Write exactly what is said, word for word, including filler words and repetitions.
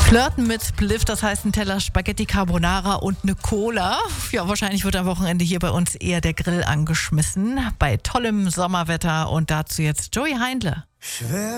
Flirten mit Bliff, das heißt ein Teller Spaghetti Carbonara und eine Cola. Ja, wahrscheinlich wird am Wochenende hier bei uns eher der Grill angeschmissen. Bei tollem Sommerwetter und dazu jetzt Joey Heindle. Schwer